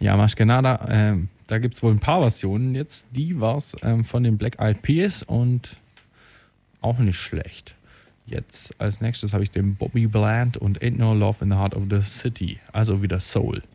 Ja, Maskenada, da gibt es wohl ein paar Versionen jetzt. Die war es von den Black Eyed Peas und auch nicht schlecht. Jetzt als nächstes habe ich den Bobby Bland und Ain't No Love in the Heart of the City, also wieder Soul.